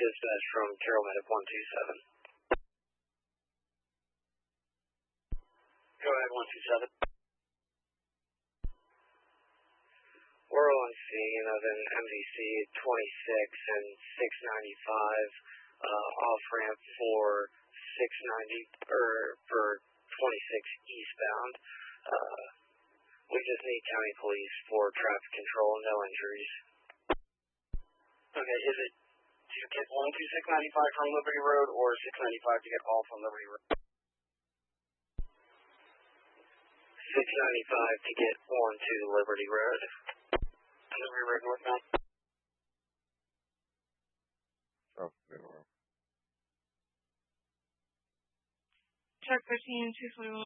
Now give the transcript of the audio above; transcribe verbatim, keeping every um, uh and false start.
dispatch from Carroll Medic one two seven. Go ahead, one two seven. We're on scene of an M V C twenty-six and six ninety-five uh, off-ramp for six ninety, or for twenty-six eastbound. Uh, we just need county police for traffic control, no injuries. Okay, is it to get on to six ninety-five from Liberty Road or six ninety-five to get off on Liberty Road? six ninety-five to get onto Liberty Road. Liberty Road northbound. Oh, good one. Truck fifteen two forty-one.